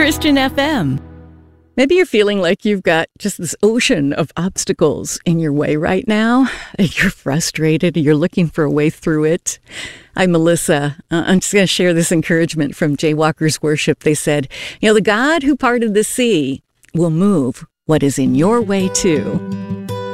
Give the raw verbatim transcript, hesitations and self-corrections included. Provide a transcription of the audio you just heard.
Christian F M. Maybe you're feeling like you've got just this ocean of obstacles in your way right now. You're frustrated. You're looking for a way through it. I'm Melissa. Uh, I'm just going to share this encouragement from Jaywalkers Worship. They said, you know, the God who parted the sea will move what is in your way too.